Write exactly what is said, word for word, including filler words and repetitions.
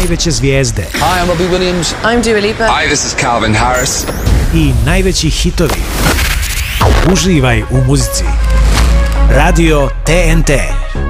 najveće zvijezde. Hi, I'm Robbie Williams. I'm Dua Lipa. Hi, this is Calvin Harris. I najveći hitovi. Uživaj u muzici. Radio T N T.